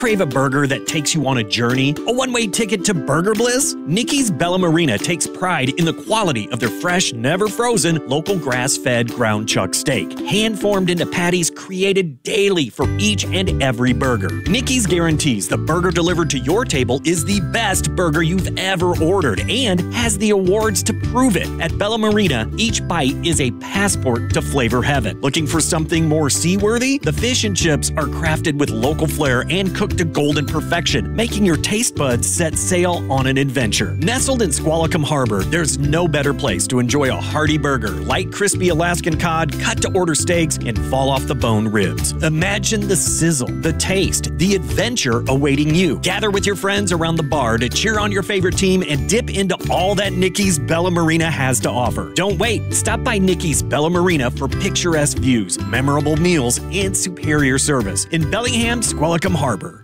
Crave a burger that takes you on a journey? A one-way ticket to Burger Bliss? Nikki's Bella Marina takes pride in the quality of their fresh, never frozen, local grass-fed ground chuck steak. Hand-formed into patties created daily for each and every burger. Nikki's guarantees the burger delivered to your table is the best burger you've ever ordered and has the awards to prove it. At Bella Marina, each bite is a passport to flavor heaven. Looking for something more seaworthy? The fish and chips are crafted with local flair and cooked to golden perfection, making your taste buds set sail on an adventure. Nestled in Squalicum Harbor, there's no better place to enjoy a hearty burger, light crispy Alaskan cod, cut-to-order steaks, and fall-off-the-bone ribs. Imagine the sizzle, the taste, the adventure awaiting you. Gather with your friends around the bar to cheer on your favorite team and dip into all that Nikki's Bella Marina has to offer. Don't wait. Stop by Nikki's Bella Marina for picturesque views, memorable meals, and superior service in Bellingham, Squalicum Harbor.